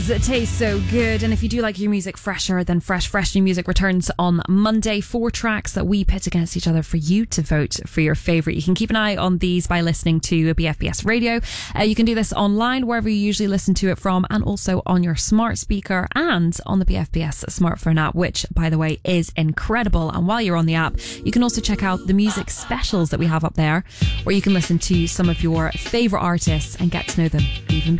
It tastes so good, and if you do like your music fresher, then Fresh New Music returns on Monday. 4 tracks that we pit against each other for you to vote for your favourite. You can keep an eye on these by listening to BFBS Radio. You can do this online wherever you usually listen to it from, and also on your smart speaker and on the BFBS smartphone app, which, by the way, is incredible. And while you're on the app, you can also check out the music specials that we have up there, where you can listen to some of your favourite artists and get to know them even better.